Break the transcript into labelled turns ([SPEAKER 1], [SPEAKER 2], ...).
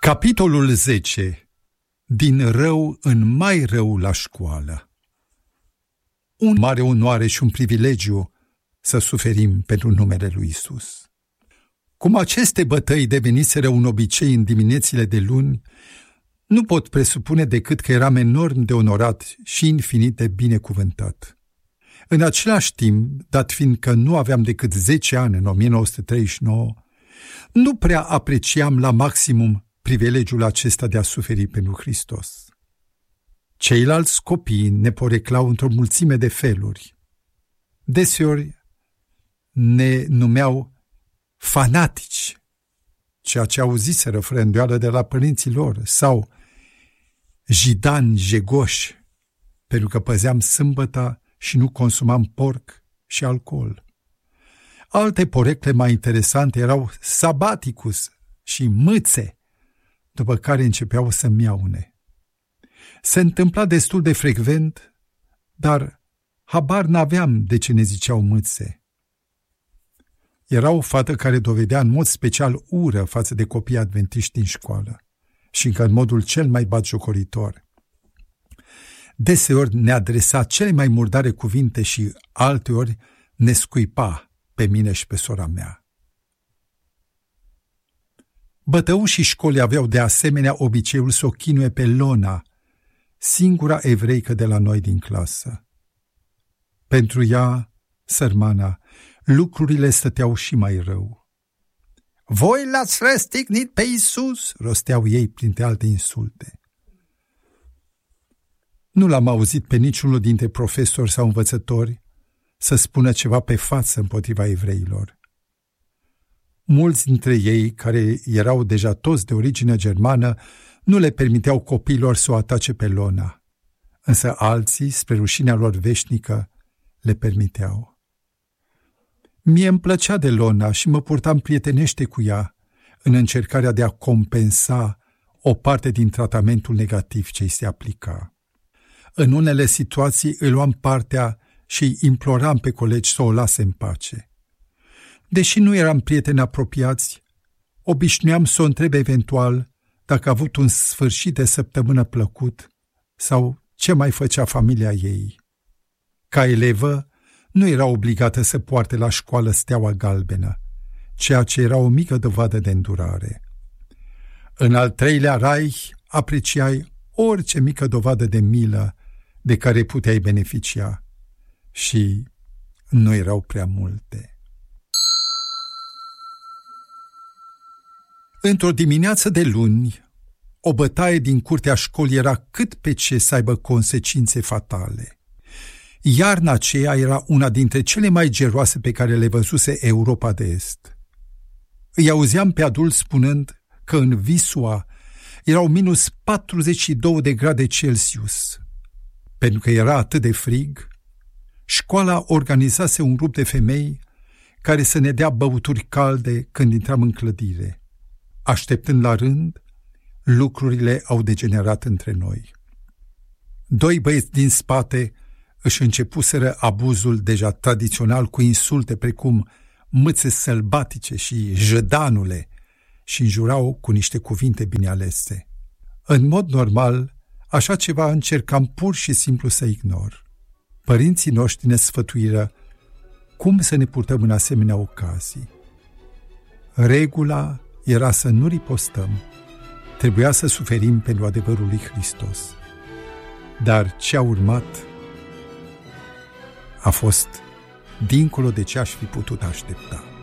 [SPEAKER 1] Capitolul 10. Din rău în mai rău la școală. Un mare onoare și un privilegiu să suferim pentru numele lui Isus. Cum aceste bătăi deveniseră un obicei în diminețile de luni, nu pot presupune decât că eram enorm de onorat și infinit de binecuvântat. În același timp, dat fiind că nu aveam decât 10 ani în 1939, nu prea apreciam la maximum privilegiul acesta de a suferi pentru Hristos. Ceilalți copii ne poreclau într-o mulțime de feluri. Deseori ne numeau fanatici, ceea ce auziseră fără îndoială de la părinții lor, sau jidani jegoși, pentru că păzeam sâmbăta și nu consumam porc și alcool. Alte porecle mai interesante erau sabaticus și mâțe, după care începeau să miaune. Se întâmpla destul de frecvent, dar habar n-aveam de ce ne ziceau mâțe. Era o fată care dovedea în mod special ură față de copiii adventiști din școală și încă în modul cel mai batjocoritor. Deseori ne adresa cele mai murdare cuvinte și alteori ne scuipa pe mine și pe sora mea. Bătăușii școlii aveau de asemenea obiceiul să o chinuie pe Lona, singura evreică de la noi din clasă. Pentru ea, sărmana, lucrurile stăteau și mai rău. Voi l-ați răstignit pe Iisus, rosteau ei printre alte insulte. Nu l-am auzit pe niciunul dintre profesori sau învățători să spună ceva pe față împotriva evreilor. Mulți dintre ei, care erau deja toți de origine germană, nu le permiteau copiilor să o atace pe Lona, însă alții, spre rușinea lor veșnică, le permiteau. Mie îmi plăcea de Lona și mă purtam prietenește cu ea în încercarea de a compensa o parte din tratamentul negativ ce îi se aplica. În unele situații îi luam partea și îi imploram pe colegi să o lase în pace. Deși nu eram prieteni apropiați, obișnuiam să o întreb eventual dacă a avut un sfârșit de săptămână plăcut sau ce mai făcea familia ei. Ca elevă, nu era obligată să poarte la școală steaua galbenă, ceea ce era o mică dovadă de îndurare. În al treilea rai, apreciai orice mică dovadă de milă de care puteai beneficia și nu erau prea multe. Într-o dimineață de luni, o bătaie din curtea școlii era cât pe ce să aibă consecințe fatale. Iarna aceea era una dintre cele mai geroase pe care le văzuse Europa de Est. Îi auzeam pe adulți spunând că în Visua erau minus 42 de grade Celsius. Pentru că era atât de frig, școala organizase un grup de femei care să ne dea băuturi calde când intram în clădire. Așteptând la rând, lucrurile au degenerat între noi. 2 băieți din spate își începuseră abuzul deja tradițional cu insulte precum mâțe sălbatice și jădanule și înjurau cu niște cuvinte bine alese. În mod normal, așa ceva încercam pur și simplu să ignor. Părinții noștri ne sfătuiră cum să ne purtăm în asemenea ocazii. Regula era să nu ripostăm, trebuia să suferim pentru adevărul lui Hristos. Dar ce a urmat a fost dincolo de ce aș fi putut aștepta.